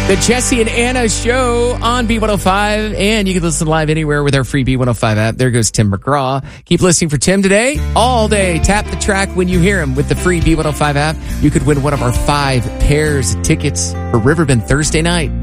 The Jesse and Anna Show on B105, and you can listen live anywhere with our free B105 app. There goes Tim McGraw. Keep listening for Tim today, all day. Tap the track when you hear him with the free B105 app. You could win one of our 5 pairs of tickets for Riverbend Thursday night.